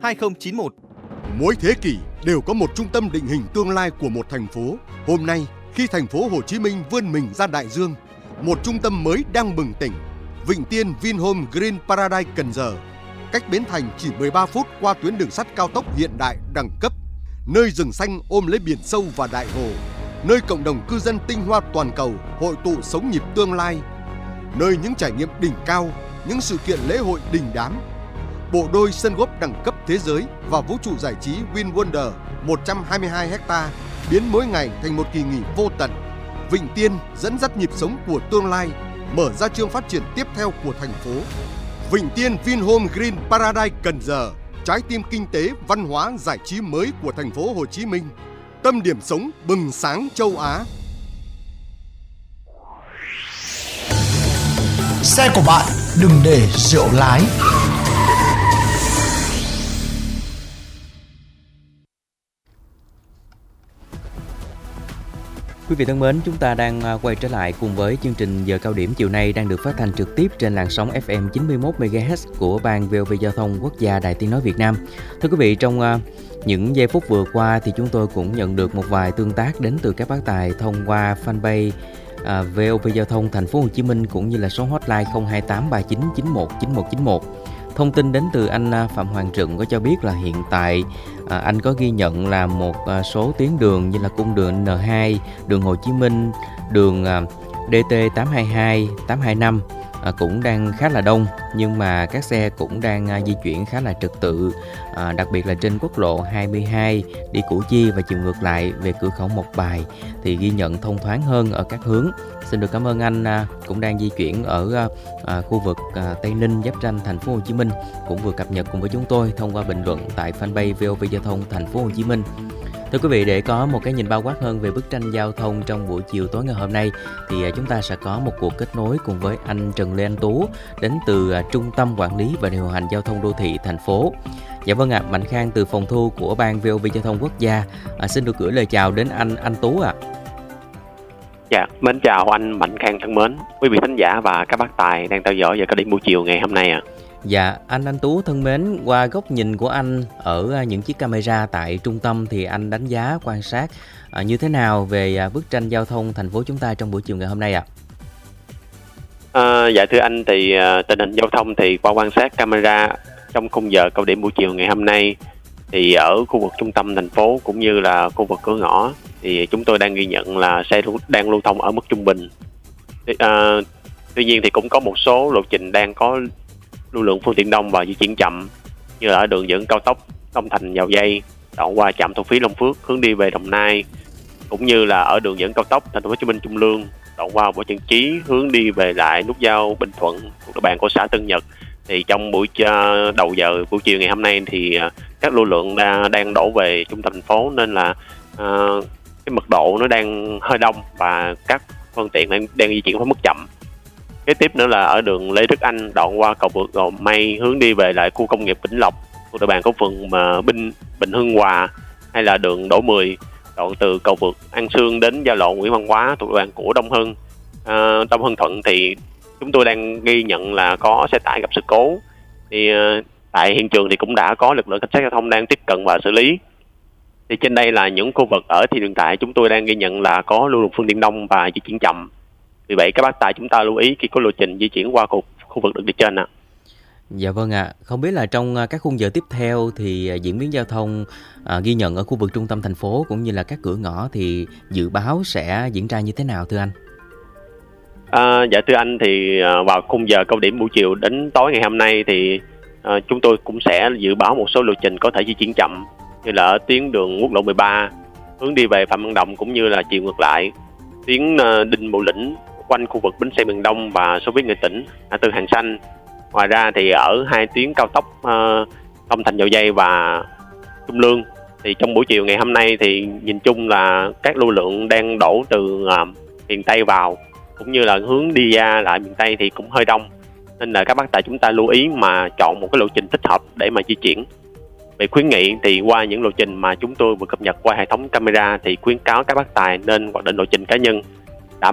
2091. Mỗi thế kỷ đều có một trung tâm định hình tương lai của một thành phố. Hôm nay, khi thành phố Hồ Chí Minh vươn mình ra đại dương, một trung tâm mới đang bừng tỉnh. Vịnh Tiên Vinhome Green Paradise Cần Giờ, cách Bến Thành chỉ 13 phút qua tuyến đường sắt cao tốc hiện đại đẳng cấp. Nơi rừng xanh ôm lấy biển sâu và đại hồ, nơi cộng đồng cư dân tinh hoa toàn cầu hội tụ sống nhịp tương lai, nơi những trải nghiệm đỉnh cao, những sự kiện lễ hội đình đám. Bộ đôi sân golf đẳng cấp thế giới và vũ trụ giải trí Win Wonder 122 ha biến mỗi ngày thành một kỳ nghỉ vô tận. Vịnh Tiên dẫn dắt nhịp sống của tương lai, mở ra chương phát triển tiếp theo của thành phố. Vịnh Tiên Vinhome Green Paradise Cần Giờ, trái tim kinh tế, văn hóa, giải trí mới của thành phố Hồ Chí Minh. Tâm điểm sống bừng sáng châu Á. Xe của bạn đừng để rượu lái. Quý vị thân mến, chúng ta đang quay trở lại cùng với chương trình Giờ Cao Điểm chiều nay đang được phát thanh trực tiếp trên làn sóng FM 91 MHz của Ban VOV Giao thông Quốc gia Đài Tiếng nói Việt Nam. Thưa quý vị, trong những giây phút vừa qua thì chúng tôi cũng nhận được một vài tương tác đến từ các bác tài thông qua fanpage VOV Giao thông Thành phố Hồ Chí Minh cũng như là số hotline 02839919191. Thông tin đến từ anh Phạm Hoàng Trựng có cho biết là hiện tại anh có ghi nhận là một số tuyến đường như là cung đường N2, đường Hồ Chí Minh, đường DT 822, 825 cũng đang khá là đông, nhưng mà các xe cũng đang di chuyển khá là trật tự, đặc biệt là trên quốc lộ 22 đi Củ Chi và chiều ngược lại về cửa khẩu Mộc Bài thì ghi nhận thông thoáng hơn ở các hướng. Xin được cảm ơn anh cũng đang di chuyển ở khu vực Tây Ninh giáp ranh thành phố Hồ Chí Minh cũng vừa cập nhật cùng với chúng tôi thông qua bình luận tại fanpage VOV Giao thông Thành phố Hồ Chí Minh. Thưa quý vị, để có một cái nhìn bao quát hơn về bức tranh giao thông trong buổi chiều tối ngày hôm nay thì chúng ta sẽ có một cuộc kết nối cùng với anh Trần Lê Anh Tú đến từ Trung tâm Quản lý và Điều hành Giao thông Đô thị thành phố. Dạ vâng ạ, Mạnh Khang từ phòng thu của Ban VOV Giao thông Quốc gia xin được gửi lời chào đến anh Tú ạ. Dạ, mến chào anh Mạnh Khang thân mến, quý vị khán giả và các bác tài đang theo dõi Giờ Cao Điểm buổi chiều ngày hôm nay ạ. Dạ, anh Tú thân mến, qua góc nhìn của anh ở những chiếc camera tại trung tâm thì anh đánh giá, quan sát như thế nào về bức tranh giao thông thành phố chúng ta trong buổi chiều ngày hôm nay ạ? Dạ thưa anh, thì tình hình giao thông thì qua quan sát camera trong khung giờ cao điểm buổi chiều ngày hôm nay thì ở khu vực trung tâm thành phố cũng như là khu vực cửa ngõ thì chúng tôi đang ghi nhận là xe đang lưu thông ở mức trung bình. Tuy nhiên thì cũng có một số lộ trình đang có lưu lượng phương tiện đông và di chuyển chậm, như là ở đường dẫn cao tốc Long Thành Dầu Giây đoạn qua trạm thu phí Long Phước hướng đi về Đồng Nai, cũng như là ở đường dẫn cao tốc Thành phố Hồ Chí Minh Trung Lương đoạn qua Võ Trần Chí hướng đi về lại nút giao Bình Thuận thuộc địa bàn của xã Tân Nhật. Thì trong buổi đầu giờ buổi chiều ngày hôm nay thì các lưu lượng đang đổ về trung tâm thành phố, nên là cái mật độ nó đang hơi đông và các phương tiện đang di chuyển với mức chậm. Kế tiếp nữa là ở đường Lê Đức Anh đoạn qua cầu vượt Gò Mây hướng đi về lại khu công nghiệp Vĩnh Lộc thuộc địa bàn của phường Bình Hưng Hòa, hay là đường Đỗ Mười đoạn từ cầu vượt An Sương đến giao lộ Nguyễn Văn Quá thuộc địa bàn của Đông Hưng. Đông Hưng Thuận thì chúng tôi đang ghi nhận là có xe tải gặp sự cố. Thì tại hiện trường thì cũng đã có lực lượng cảnh sát giao thông đang tiếp cận và xử lý. Thì trên đây là những khu vực ở thì hiện tại chúng tôi đang ghi nhận là có lưu lượng phương tiện đông và di chuyển chậm. Vì vậy các bác tài chúng ta lưu ý khi có lộ trình di chuyển qua khu vực được đi trên ạ. Dạ vâng ạ. Không biết là trong các khung giờ tiếp theo thì diễn biến giao thông ghi nhận ở khu vực trung tâm thành phố cũng như là các cửa ngõ thì dự báo sẽ diễn ra như thế nào thưa anh? Dạ thưa anh, thì vào khung giờ cao điểm buổi chiều đến tối ngày hôm nay thì chúng tôi cũng sẽ dự báo một số lộ trình có thể di chuyển chậm, như là ở tuyến đường quốc lộ 13 hướng đi về Phạm Văn Đồng cũng như là chiều ngược lại, tuyến Đinh Bộ Lĩnh quanh khu vực bến xe miền Đông và Xô Viết Nghệ Tĩnh, ngã tư Hàng Xanh. Ngoài ra thì ở hai tuyến cao tốc Long Thành Dầu Giây và Trung Lương thì trong buổi chiều ngày hôm nay thì nhìn chung là các lưu lượng đang đổ từ miền Tây vào cũng như là hướng đi ra lại miền Tây thì cũng hơi đông, nên là các bác tài chúng ta lưu ý mà chọn một cái lộ trình thích hợp để mà di chuyển. Về khuyến nghị thì qua những lộ trình mà chúng tôi vừa cập nhật qua hệ thống camera thì khuyến cáo các bác tài nên hoạch định lộ trình cá nhân